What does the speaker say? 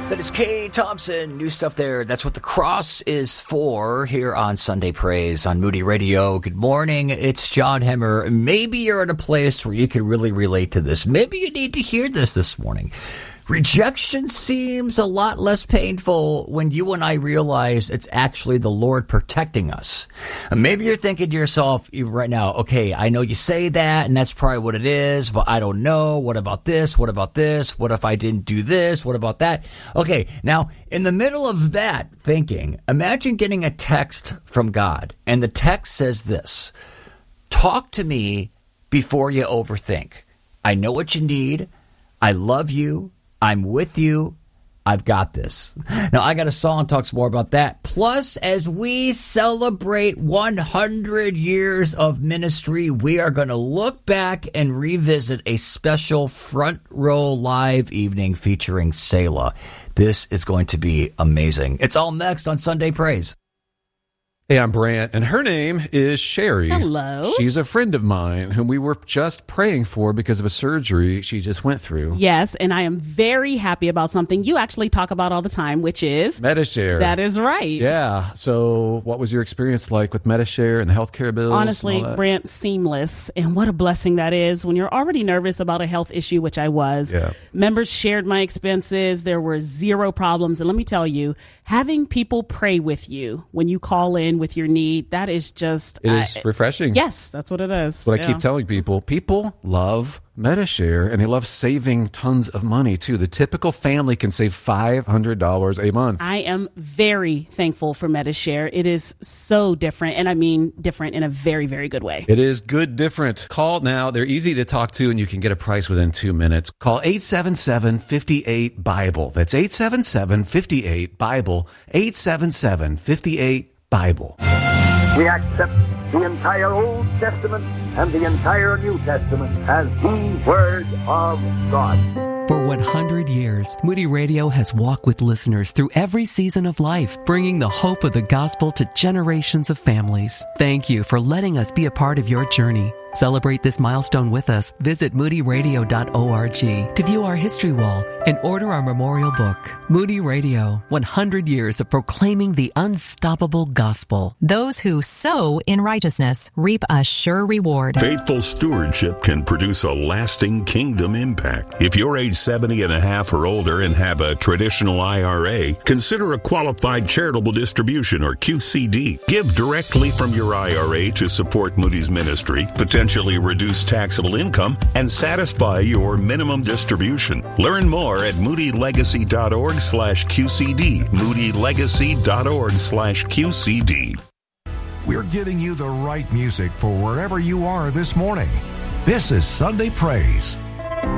That is Kay Thompson. New stuff there. That's what the cross is for here on Sunday Praise on Moody Radio. Good morning. It's John Hemmer. Maybe you're at a place where you can really relate to this. Maybe you need to hear this morning. Rejection seems a lot less painful when you and I realize it's actually the Lord protecting us. And maybe you're thinking to yourself right now, okay, I know you say that, and that's probably what it is, but I don't know. What about this? What about this? What if I didn't do this? What about that? Okay, now, in the middle of that thinking, imagine getting a text from God, and the text says this: talk to me before you overthink. I know what you need. I love you. I'm with you. I've got this. Now, I got a song that talks more about that. Plus, as we celebrate 100 years of ministry, we are going to look back and revisit a special front row live evening featuring Selah. This is going to be amazing. It's all next on Sunday Praise. Hey, I'm Brant, and her name is Sherry. Hello. She's a friend of mine whom we were just praying for because of a surgery she just went through. Yes, and I am very happy about something you actually talk about all the time, which is Medi-Share. That is right. Yeah. So what was your experience like with Medi-Share and the healthcare bills? Honestly, Brant, seamless. And what a blessing that is when you're already nervous about a health issue, which I was. Yeah. Members shared my expenses. There were zero problems. And let me tell you, having people pray with you when you call in with your need, that is just... It is refreshing. Yes, that's what it is. What I keep telling people. People love Medi-Share, and they love saving tons of money, too. The typical family can save $500 a month. I am very thankful for Medi-Share. It is so different, and I mean different in a very, very good way. It is good different. Call now. They're easy to talk to, and you can get a price within 2 minutes. Call 877-58-BIBLE. That's 877-58-BIBLE. 877-58-BIBLE. We accept the entire Old Testament and the entire New Testament as the Word of God. For 100 years, Moody Radio has walked with listeners through every season of life, bringing the hope of the gospel to generations of families. Thank you for letting us be a part of your journey. Celebrate this milestone with us. Visit moodyradio.org to view our history wall and order our memorial book. Moody Radio, 100 years of proclaiming the unstoppable gospel. Those who sow in righteousness reap a sure reward. Faithful stewardship can produce a lasting kingdom impact. If you're age 70 and a half or older and have a traditional IRA, consider a qualified charitable distribution or QCD. Give directly from your IRA to support Moody's ministry, potentially reduce taxable income, and satisfy your minimum distribution. Learn more at moodylegacy.org/QCD. moodylegacy.org/QCD. We're giving you the right music for wherever you are this morning. This is Sunday Praise